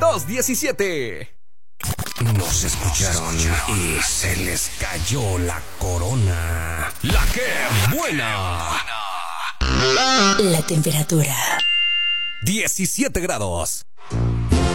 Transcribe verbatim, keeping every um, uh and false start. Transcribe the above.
dos diecisiete. Nos escucharon y se les cayó la corona. La que buena. La temperatura. diecisiete grados.